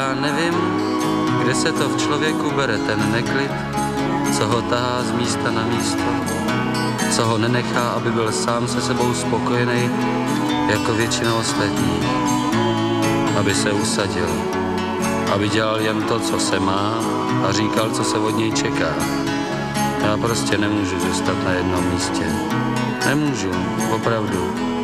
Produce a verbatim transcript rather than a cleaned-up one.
já nevím, kde se to v člověku bere ten neklid, co ho tahá z místa na místo, co ho nenechá, aby byl sám se sebou spokojený, jako většina ostatních, aby se usadil, aby dělal jen to, co se má a říkal, co se od něj čeká. Já prostě nemůžu zůstat na jednom místě. Nemůžu, opravdu.